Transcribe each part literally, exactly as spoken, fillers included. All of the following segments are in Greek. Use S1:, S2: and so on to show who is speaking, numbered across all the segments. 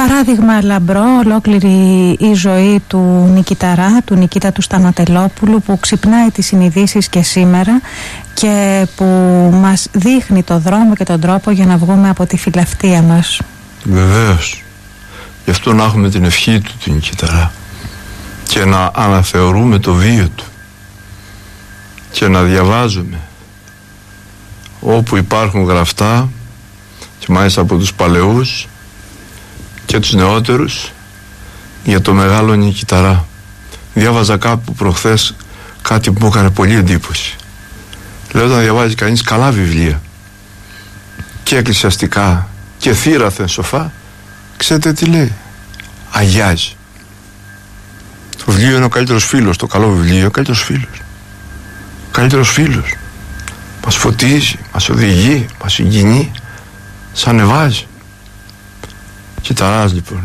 S1: Παράδειγμα λαμπρό, ολόκληρη η ζωή του Νικηταρά, του Νικήτα του Σταματελόπουλου, που ξυπνάει τις συνειδήσεις και σήμερα και που μας δείχνει το δρόμο και τον τρόπο για να βγούμε από τη φιλαυτία μας.
S2: Βεβαίως. Γι' αυτό να έχουμε την ευχή του του Νικηταρά και να αναθεωρούμε το βίο του και να διαβάζουμε όπου υπάρχουν γραφτά, και μάλιστα από τους παλαιούς και τους νεότερους, για το μεγάλο Νικηταρά. Διάβαζα κάπου προχθές κάτι που μου έκανε πολύ εντύπωση. Λέω, όταν διαβάζει κανείς καλά βιβλία και εκκλησιαστικά και θύραθεν σοφά, ξέρετε τι λέει? Αγιάζει. Το βιβλίο είναι ο καλύτερος φίλος. Το καλό βιβλίο είναι ο καλύτερος φίλος. Ο καλύτερος φίλος. Μας φωτίζει, μας οδηγεί, μας συγκινεί, σ' ανεβάζει. Κιταράς λοιπόν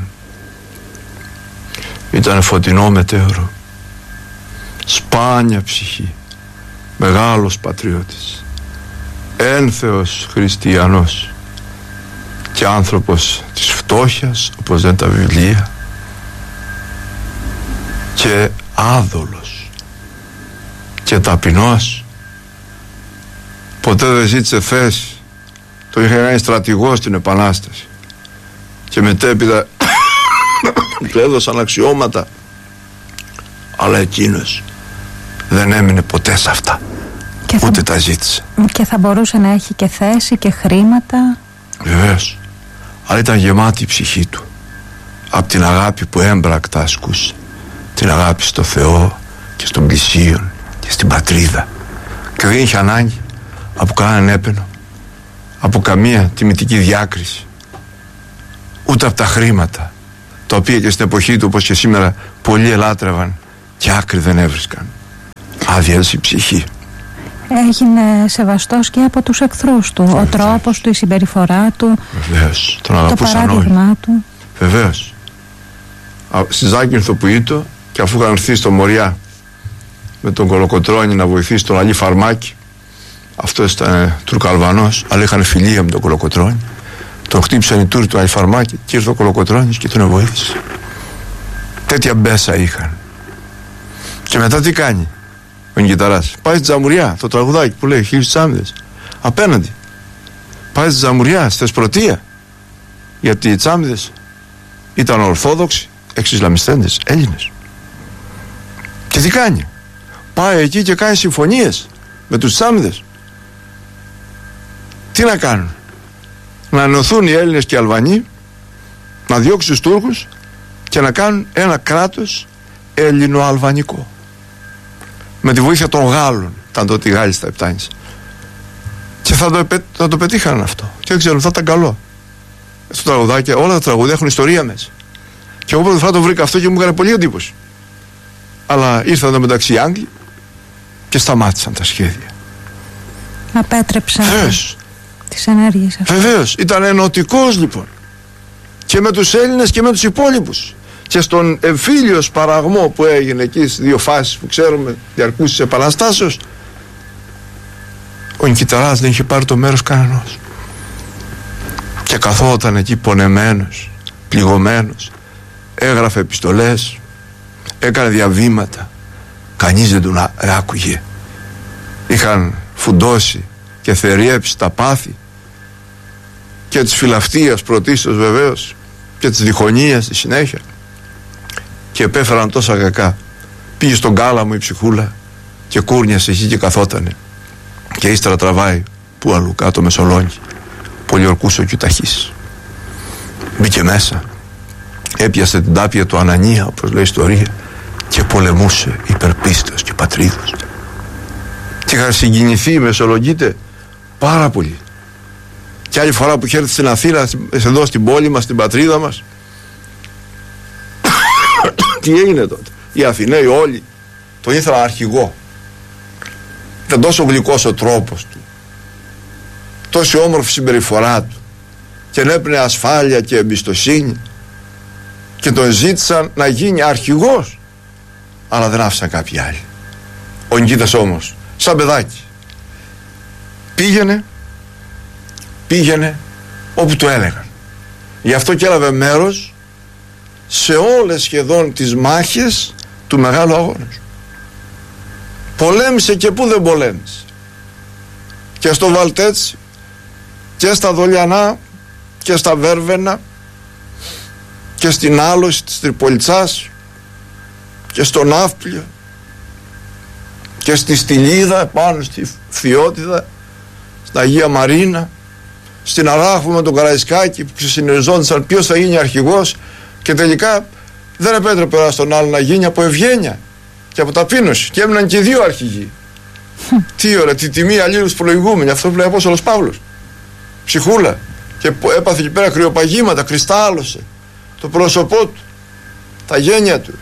S2: ήταν φωτεινό μετέωρο, σπάνια ψυχή, μεγάλος πατριώτης, ένθεος χριστιανός και άνθρωπος της φτώχειας, όπως λένε τα βιβλία, και άδολος και ταπεινός. Ποτέ δεν ζήτησε θέση. Το είχε κάνει στρατηγός στην Επανάσταση και μετέπειτα του έδωσαν αξιώματα, αλλά εκείνος δεν έμεινε ποτέ σε αυτά, και ούτε θα... τα ζήτησε.
S1: Και θα μπορούσε να έχει και θέση και χρήματα.
S2: Βεβαίως. Αλλά ήταν γεμάτη η ψυχή του από την αγάπη που έμπρακτα ασκούσε, την αγάπη στο Θεό και στον πλησίον και στην πατρίδα, και δεν είχε ανάγκη από κανέναν έπαινο, από καμία τιμητική διάκριση, ούτε από τα χρήματα, τα οποία και στην εποχή του, όπως και σήμερα, πολλοί ελάτρευαν και άκρη δεν έβρισκαν. Άδειασε η ψυχή.
S1: Έγινε σεβαστός και από τους εχθρούς του. Βεβαίως. Ο τρόπος του, η συμπεριφορά του.
S2: Βεβαίως. Τον
S1: το παράδειγμά του.
S2: Βεβαίως. Στη Ζάκυνθο που ήτο, και αφού είχαν έρθει στο Μοριά με τον Κολοκοτρώνη να βοηθήσει τον Αλή Φαρμάκη, αυτός ήταν Τουρκαλβανός, αλλά είχαν φιλία με τον Κολοκοτρώνη, τον χτύπησαν οι Τούρκοι του Αλή Φαρμάκη και ήρθε ο Κολοκοτρώνης και τον βοήθησε. Τέτοια μπέσα είχαν. Και μετά τι κάνει ο Νικηταράς? Πάει στη Τζαμουριά, το τραγουδάκι που λέει χίλιους τσάμιδες, απέναντι. Πάει στη Τζαμουριά, στη Θεσπρωτεία, γιατί οι τσάμιδες ήταν ορθόδοξοι, εξισλαμιστέντες Έλληνες. Και τι κάνει? Πάει εκεί και κάνει συμφωνίες με τους τσάμιδες. Τι να κάνουν? Να ενωθούν οι Έλληνες και οι Αλβανοί, να διώξουν τους Τούρκους και να κάνουν ένα κράτος ελληνοαλβανικό, με τη βοήθεια των Γάλλων. Ήταν τότε οι Γάλλοι στα Επτάνης. Και θα το, θα το πετύχαν αυτό. Και δεν ξέρω, θα ήταν καλό. Στο τραγουδάκι, όλα τα τραγούδια έχουν ιστορία μέσα. Και εγώ πρώτη φορά το βρήκα αυτό και μου έκανε πολύ εντύπωση. Αλλά ήρθαν εδώ μεταξύ οι Άγγλοι και σταμάτησαν τα σχέδια.
S1: Απέτρεψαν
S2: Βεβαίως.
S1: τις ενέργειες αυτές.
S2: Βεβαίως. Ήταν ενωτικός λοιπόν. Και με τους Έλληνες και με τους υπόλοιπους. Και στον εμφύλιο σπαραγμό που έγινε εκεί στις δύο φάσεις που ξέρουμε, διαρκούς της επαναστάσεως, ο Νικηταράς δεν είχε πάρει το μέρος κανένας. Και καθόταν εκεί πονεμένος, πληγωμένος, έγραφε επιστολές, έκανε διαβήματα, κανείς δεν τον άκουγε. Είχαν φουντώσει και θεριέψει τα πάθη και της φιλαυτίας πρωτίστως βεβαίως και της διχονίας στη συνέχεια, και επέφεραν τόσα κακά. Πήγε στον Κάλαμο η ψυχούλα και κούρνιασε εκεί και καθότανε, και ύστερα τραβάει που αλλού κάτω Μεσολόγγι, πολιορκούσε ο Κιουταχής. Μπήκε μέσα, έπιασε την τάπια του Ανανία, όπως λέει η ιστορία, και πολεμούσε υπερπίστεως και πατρίδος. Και είχαν συγκινηθεί οι Μεσολογγίτε πάρα πολύ. Και άλλη φορά που είχε έρθει στην Αθήνα, εδώ στην πόλη μας, στην πατρίδα μας, τι έγινε τότε? Οι Αθηναίοι όλοι τον ήθελαν αρχηγό. Ήταν τόσο γλυκός ο τρόπος του, τόση όμορφη συμπεριφορά του, και ενέπνεε ασφάλεια και εμπιστοσύνη, και τον ζήτησαν να γίνει αρχηγός, αλλά δεν άφησαν κάποιοι άλλοι. Ο Νικήτας όμως, σαν παιδάκι, πήγαινε πήγαινε όπου του έλεγαν. Γι' αυτό και έλαβε μέρος σε όλες σχεδόν τις μάχες του μεγάλου αγώνα. Πολέμησε και που δεν πολέμησε. Και στο Βαλτέτσι και στα Δολιανά και στα Βέρβαινα και στην άλωση της Τριπολιτσάς και στο Ναύπλιο και στη Στυλίδα πάνω στη Φθιώτιδα, στην Αγία Μαρίνα, στην Αράχου με τον Καραϊσκάκη που συνεργαζόντουσαν ποιος θα γίνει αρχηγός, και τελικά δεν επέτρεπε ένα στον άλλο να γίνει από ευγένεια και από ταπείνωση, και έμειναν και οι δύο αρχηγοί. Τι ωραία, τη τιμή αλλήλους προηγούμενη, αυτό που λέει ο Απόστολος Παύλος. Ψυχούλα, και έπαθε εκεί πέρα κρυοπαγήματα, κρυστάλλωσε το πρόσωπό του, τα γένια του,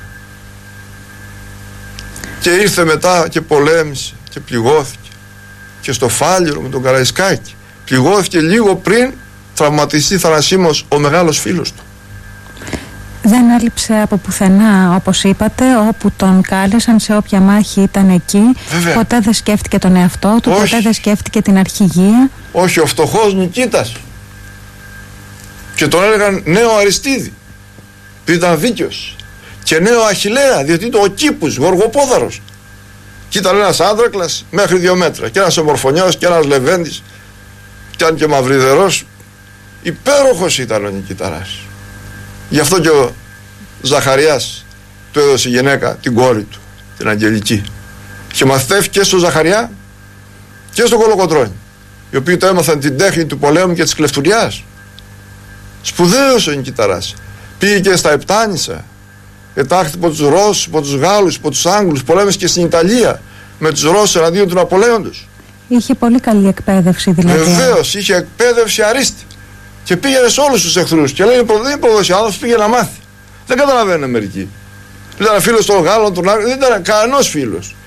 S2: και ήρθε μετά και πολέμησε και πληγώθηκε, και στο Φάληρο με τον Καραϊσκάκη πληγώθηκε λίγο πριν τραυματιστεί θανασίμως ο μεγάλος φίλος του.
S1: Δεν έλειψε από πουθενά, όπως είπατε, όπου τον κάλεσαν, σε όποια μάχη ήταν εκεί.
S2: Βέβαια.
S1: Ποτέ δεν σκέφτηκε τον εαυτό του,
S2: Όχι.
S1: ποτέ δεν σκέφτηκε την αρχηγία.
S2: Όχι, ο φτωχός Νικήτας, και τον έλεγαν νέο Αριστίδη, που ήταν δίκαιος, και νέο Αχιλλέα, διότι ήταν ο Κήπους, γοργοπόδαρος, και ήταν ένας άντρακλας μέχρι δύο μέτρα, και ένας ομορφωνιός και ένας λεβέντης, και αν και μαυριδερός, υπέροχος ήταν ο Νικηταράς. Γι' αυτό και ο Ζαχαριάς του έδωσε η γυναίκα την κόρη του, την Αγγελική, και μαθητεύει και στο Ζαχαριά και στο Κολοκοτρώνη, οι οποίοι το έμαθαν την τέχνη του πολέμου και της κλεφτουριάς. Σπουδαίος ο Νικηταράς. Πήγε και στα Επτάνησα, ετάχθη από τους Ρώσους, από τους Γάλλους, από τους Άγγλους, πολέμησε και στην Ιταλία με τους Ρώσους εναντίον του Ναπολέοντος.
S1: Είχε πολύ καλή εκπαίδευση δηλαδή.
S2: Βεβαίως, είχε εκπαίδευση αρίστη. Και πήγαινε σε όλους τους εχθρούς. Και λέει: δεν είναι προδόση, άνθρωπος πήγε να μάθει. Δεν καταλαβαίνουν μερικοί. Ήταν φίλος των Γάλλων, των Άγγλων, δεν ήταν κανένας φίλος.